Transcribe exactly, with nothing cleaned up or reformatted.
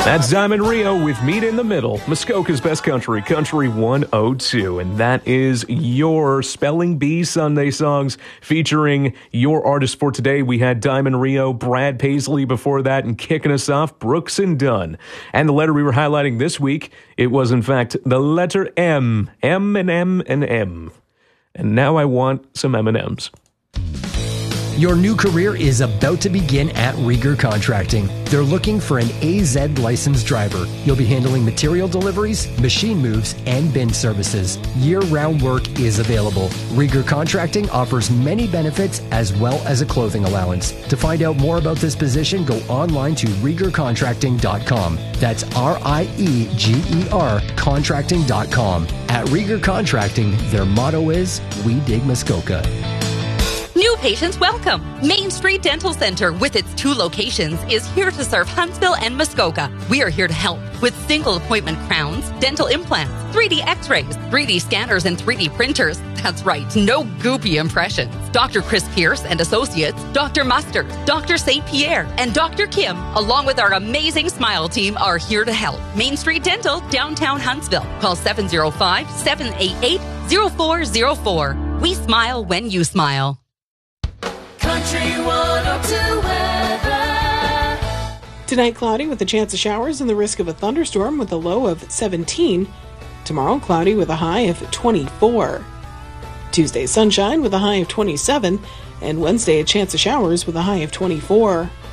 That's Diamond Rio with Meet in the Middle, Muskoka's Best Country, Country one oh two. And that is your Spelling Bee Sunday songs featuring your artist for today. We had Diamond Rio, Brad Paisley before that, and kicking us off, Brooks and Dunn. And the letter we were highlighting this week, it was in fact the letter M. M and M and M. And now I want some M and M's. Your new career is about to begin at Rieger Contracting. They're looking for an A Z licensed driver. You'll be handling material deliveries, machine moves, and bin services. Year-round work is available. Rieger Contracting offers many benefits as well as a clothing allowance. To find out more about this position, go online to rieger contracting dot com. That's R I E G E R contracting dot com. At Rieger Contracting, their motto is, "We dig Muskoka." New patients welcome. Main Street Dental Center, with its two locations, is here to serve Huntsville and Muskoka. We are here to help with single appointment crowns, dental implants, three D x-rays, three D scanners, and three D printers. That's right, no goopy impressions. Doctor Chris Pierce and Associates, Doctor Mustard, Doctor Saint Pierre, and Doctor Kim, along with our amazing Smile team, are here to help. Main Street Dental, downtown Huntsville. Call seven oh five, seven eight eight, oh four oh four. We smile when you smile. Country one oh two weather. Tonight, cloudy with a chance of showers and the risk of a thunderstorm with a low of seventeen. Tomorrow, cloudy with a high of twenty-four. Tuesday, sunshine with a high of twenty-seven. And Wednesday, a chance of showers with a high of twenty-four.